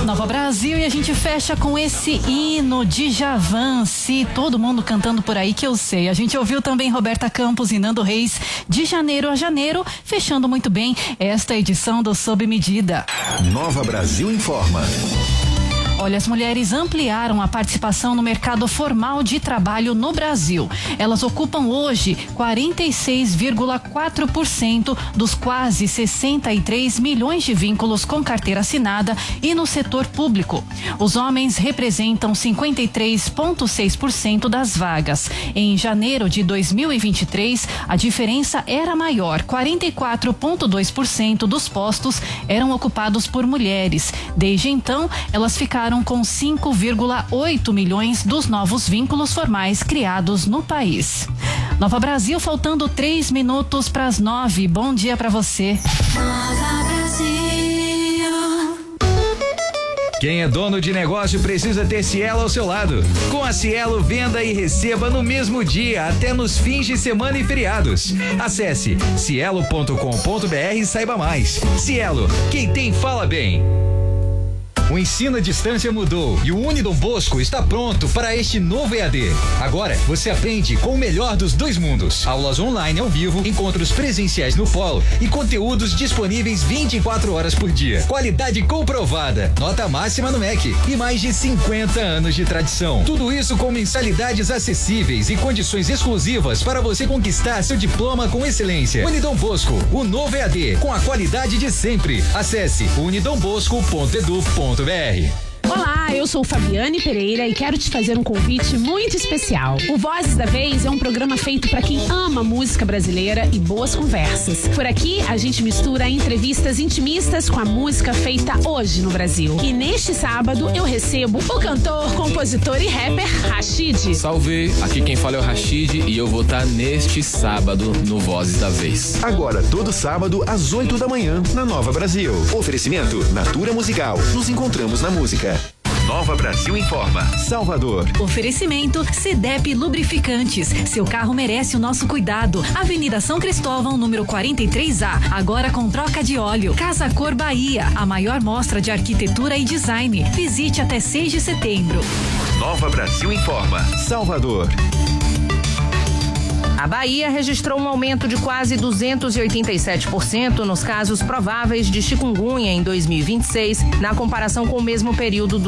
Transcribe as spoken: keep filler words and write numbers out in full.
Nova Brasil, e a gente fecha com esse hino de Djavan, se todo mundo cantando por aí que eu sei. A gente ouviu também Roberta Campos e Nando Reis, De Janeiro a Janeiro, fechando muito bem esta edição do Sob Medida. Nova Brasil informa. Olha, as mulheres ampliaram a participação no mercado formal de trabalho no Brasil. Elas ocupam hoje quarenta e seis vírgula quatro por cento dos quase sessenta e três milhões de vínculos com carteira assinada e no setor público. Os homens representam cinquenta e três vírgula seis por cento das vagas. Em janeiro de dois mil e vinte e três, a diferença era maior. quarenta e quatro vírgula dois por cento dos postos eram ocupados por mulheres. Desde então, elas ficaram com cinco vírgula oito milhões dos novos vínculos formais criados no país. Nova Brasil, faltando três minutos para as nove. Bom dia para você. Nova Brasil. Quem é dono de negócio precisa ter Cielo ao seu lado. Com a Cielo, venda e receba no mesmo dia, até nos fins de semana e feriados. Acesse cielo ponto com ponto br e saiba mais. Cielo, quem tem fala bem. O ensino à distância mudou e o Unidom Bosco está pronto para este novo E A D. Agora você aprende com o melhor dos dois mundos. Aulas online ao vivo, encontros presenciais no polo e conteúdos disponíveis vinte e quatro horas por dia. Qualidade comprovada, nota máxima no M E C e mais de cinquenta anos de tradição. Tudo isso com mensalidades acessíveis e condições exclusivas para você conquistar seu diploma com excelência. Unidom Bosco, o novo E A D, com a qualidade de sempre. Acesse unidom bosco ponto edu ponto br. Olá, eu sou Fabiane Pereira e quero te fazer um convite muito especial. O Vozes da Vez é um programa feito para quem ama música brasileira e boas conversas. Por aqui, a gente mistura entrevistas intimistas com a música feita hoje no Brasil. E neste sábado, eu recebo o cantor, compositor e rapper Rashid. Salve, aqui quem fala é o Rashid e eu vou estar neste sábado no Vozes da Vez. Agora, todo sábado, às oito da manhã, na Nova Brasil. Oferecimento Natura Musical. Nos encontramos na música. Nova Brasil informa. Salvador. Oferecimento Cedep Lubrificantes. Seu carro merece o nosso cuidado. Avenida São Cristóvão, número quarenta e três A. Agora com troca de óleo. Casa Cor Bahia. A maior mostra de arquitetura e design. Visite até seis de setembro. Nova Brasil informa. Salvador. A Bahia registrou um aumento de quase duzentos e oitenta e sete por cento nos casos prováveis de chikungunya em dois mil e vinte e seis, na comparação com o mesmo período do